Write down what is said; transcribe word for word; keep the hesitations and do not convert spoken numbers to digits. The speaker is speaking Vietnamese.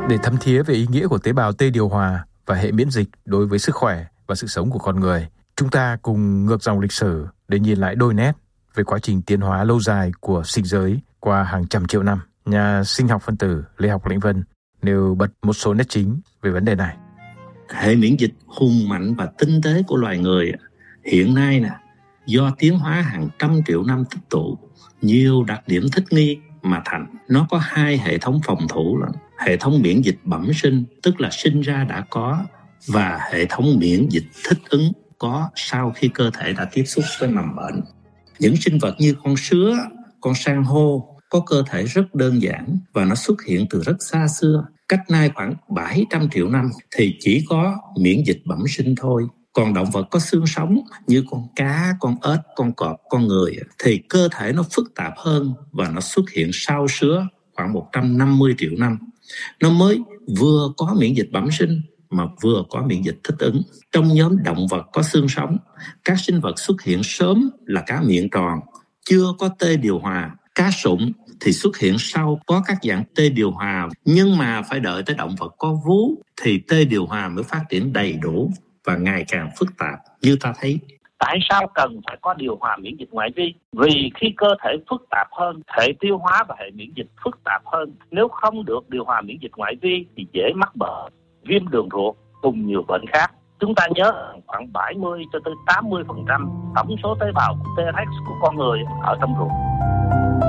Để thấm thía về ý nghĩa của tế bào T điều hòa và hệ miễn dịch đối với sức khỏe và sự sống của con người, chúng ta cùng ngược dòng lịch sử để nhìn lại đôi nét về quá trình tiến hóa lâu dài của sinh giới qua hàng trăm triệu năm. Nhà sinh học phân tử Lê Học Lĩnh Vân nêu bật một số nét chính về vấn đề này. Hệ miễn dịch hùng mạnh và tinh tế của loài người hiện nay nè, do tiến hóa hàng trăm triệu năm tích tụ nhiều đặc điểm thích nghi mà thành. Nó có hai hệ thống phòng thủ là hệ thống miễn dịch bẩm sinh, tức là sinh ra đã có, và hệ thống miễn dịch thích ứng có sau khi cơ thể đã tiếp xúc với mầm bệnh. Những sinh vật như con sứa, con san hô có cơ thể rất đơn giản và nó xuất hiện từ rất xa xưa. Cách nay khoảng bảy trăm triệu năm thì chỉ có miễn dịch bẩm sinh thôi. Còn động vật có xương sống như con cá, con ếch, con cọp, con người thì cơ thể nó phức tạp hơn và nó xuất hiện sau sứa khoảng một trăm năm mươi triệu năm. Nó mới vừa có miễn dịch bẩm sinh mà vừa có miễn dịch thích ứng. Trong nhóm động vật có xương sống, các sinh vật xuất hiện sớm là cá miệng tròn, chưa có T điều hòa. Cá sụng thì xuất hiện sau có các dạng T điều hòa, nhưng mà phải đợi tới động vật có vú thì T điều hòa mới phát triển đầy đủ và ngày càng phức tạp như ta thấy. Tại sao cần phải có điều hòa miễn dịch ngoại vi? Vì khi cơ thể phức tạp hơn, hệ tiêu hóa và hệ miễn dịch phức tạp hơn, nếu không được điều hòa miễn dịch ngoại vi thì dễ mắc bệnh, viêm đường ruột cùng nhiều bệnh khác. Chúng ta nhớ khoảng bảy mươi cho tới tám mươi phần trăm tổng số tế bào của T Rex của con người ở trong ruột.